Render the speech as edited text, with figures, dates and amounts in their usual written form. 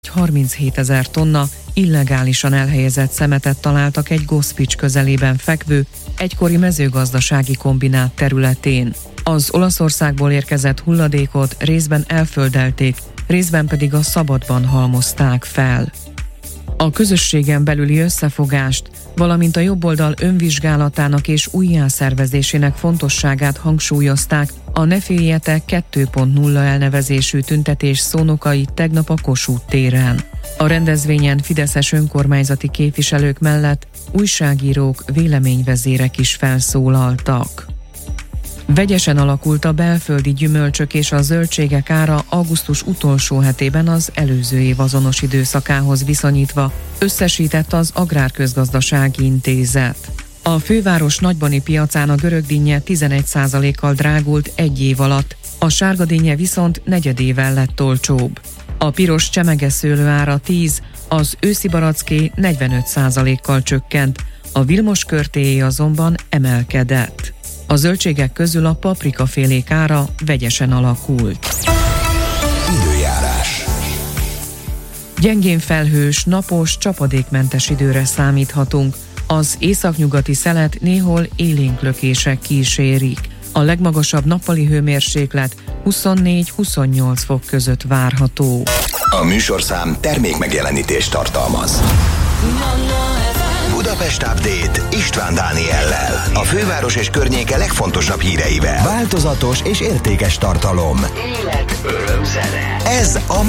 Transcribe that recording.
37 000 tonna illegálisan elhelyezett szemetet találtak egy Gospics közelében fekvő, egykori mezőgazdasági kombinát területén. Az Olaszországból érkezett hulladékot részben elföldelték, részben pedig a szabadban halmozták fel. A közösségen belüli összefogást, valamint a jobboldal önvizsgálatának és újjászervezésének fontosságát hangsúlyozták a Ne féljetek 2.0 elnevezésű tüntetés szónokai tegnap a Kossuth téren. A rendezvényen fideszes önkormányzati képviselők mellett újságírók, véleményvezérek is felszólaltak. Vegyesen alakult a belföldi gyümölcsök és a zöldségek ára augusztus utolsó hetében az előző év azonos időszakához viszonyítva, összesített az Agrárközgazdasági Intézet. A főváros nagybani piacán a görögdinnye 11%-kal drágult egy év alatt, a sárgadinnye viszont negyedével lett olcsóbb. A piros csemegeszőlő ára 10, az őszi baracké 45%-kal csökkent, a Vilmos körtéjé azonban emelkedett. A zöldségek közül a paprikafélék ára vegyesen alakult. Időjárás. Gyengén felhős, napos, csapadékmentes időre számíthatunk. Az északnyugati szelet néhol élénk lökések kísérik. A legmagasabb nappali hőmérséklet 24-28 fok között várható. A műsorszám termékmegjelenítést tartalmaz. Budapest Update István Dániellel. A főváros és környéke legfontosabb híreivel. Változatos és értékes tartalom. Élet, öröm, zene. Ez a